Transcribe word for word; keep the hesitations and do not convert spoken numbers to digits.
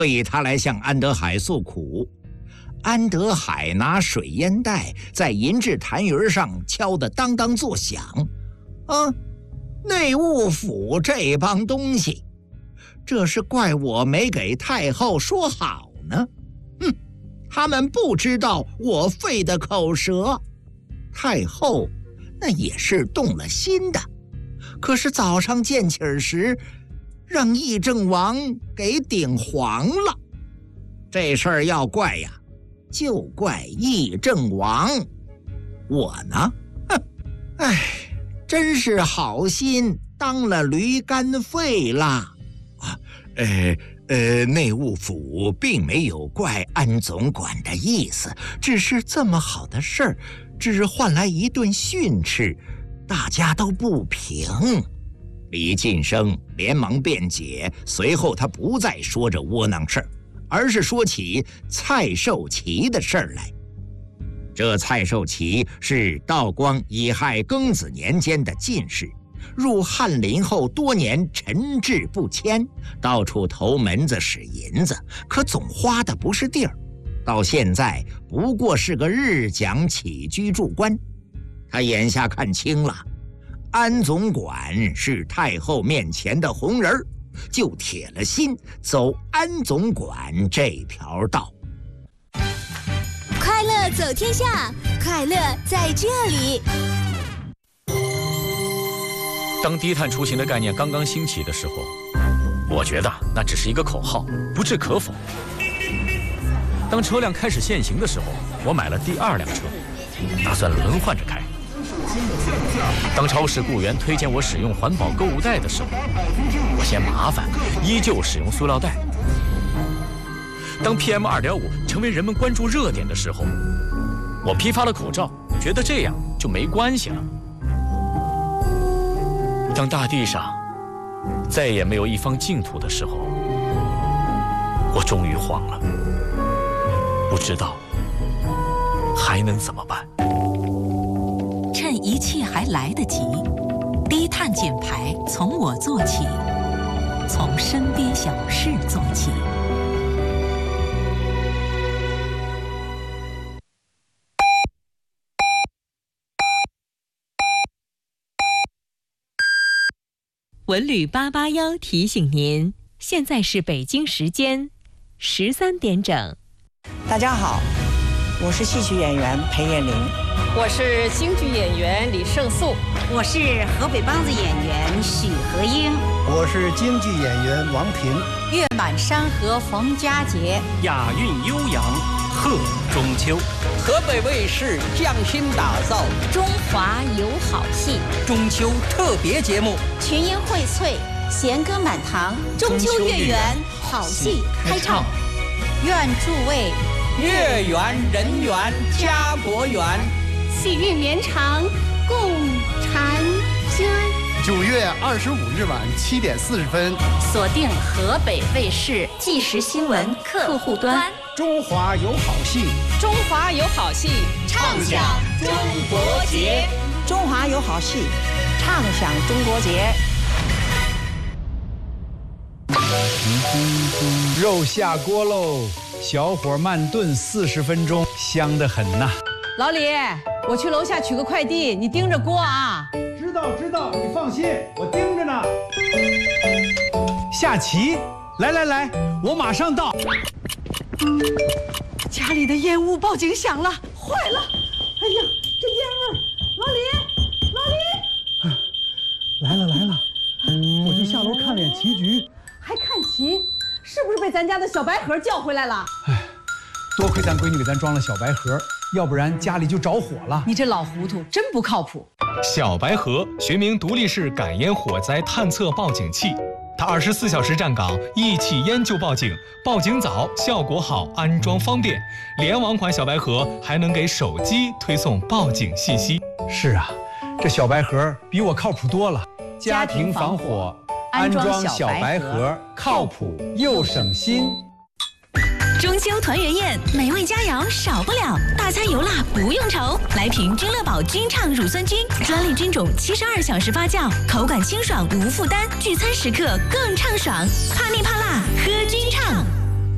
所以他来向安德海诉苦。安德海拿水烟袋在银质痰盂上敲得当当作响。啊，内务府这帮东西，这是怪我没给太后说好呢。哼，他们不知道我费的口舌。太后那也是动了心的，可是早上见起儿时，让议政王给顶黄了。这事儿要怪呀，就怪议政王。我呢，哼，哎，真是好心当了驴肝肺啦。啊，呃呃，内务府并没有怪安总管的意思，只是这么好的事儿，只换来一顿训斥，大家都不平。李晋生连忙辩解，随后他不再说这窝囊事儿，而是说起蔡寿祺的事儿来。这蔡寿祺是道光乙亥庚子年间的进士，入翰林后多年沉滞不迁，到处投门子使银子，可总花的不是地儿。到现在不过是个日讲起居住官。他眼下看清了，安总管是太后面前的红人，就铁了心走安总管这条道。 快乐走天下，快乐在这里。 当低碳出行的概念刚刚兴起的时候，我觉得那只是一个口号，不置可否。当车辆开始限行的时候，我买了第二辆车，打算轮换着开。当超市雇员推荐我使用环保购物袋的时候，我嫌麻烦，依旧使用塑料袋。当 P M 二点五 成为人们关注热点的时候，我批发了口罩，觉得这样就没关系了。当大地上再也没有一方净土的时候，我终于慌了，不知道还能怎么办。 趁一切还来得及，低碳减排从我做起，从身边小事做起。文旅八八幺提醒您，现在是北京时间十三点整。 大家好，我是戏曲演员裴艳玲， 我是京剧演员李胜素， 我是河北梆子演员许和英， 我是京剧演员王平。 月满山河逢佳节， 雅韵悠扬贺中秋。 河北卫视匠心打造中华有好戏中秋特别节目， 群英荟萃，弦歌满堂， 中秋月圆，好戏开唱。 愿诸位月圆人圆家国圆， 喜运绵长共婵娟。 九月二十五日晚七点四十分， 锁定河北卫视即时新闻客户端。 中华有好戏， 中华有好戏， 畅享中国节。 中华有好戏，畅享中国节。 肉下锅喽，小火慢炖四十分钟，香得很呐。 老李，我去楼下取个快递，你盯着锅啊。 知道知道，你放心，我盯着呢。下棋，来来来，我马上到。 家里的烟雾报警响了，坏了！哎呀，这烟味儿！老李，老李， 来了来了，我就下楼看脸棋局。 还看棋？是不是被咱家的小白盒叫回来了？ 哎，多亏咱闺女给咱装了小白盒，要不然家里就着火了。 你这老糊涂，真不靠谱。 小白盒学名独立式感烟火灾探测报警器，它二十四小时站岗，一起烟就报警，报警早，效果好，安装方便。联网款小白盒还能给手机推送报警信息。 是啊，这小白盒比我靠谱多了。家庭防火，安装小白盒，靠谱又省心。 中秋团圆宴，美味佳肴少不了，大餐油辣不用愁。来瓶君乐宝君畅乳酸菌，专利菌种，七十二小时发酵，口感清爽无负担，聚餐时刻更畅爽。怕腻怕辣，喝君畅。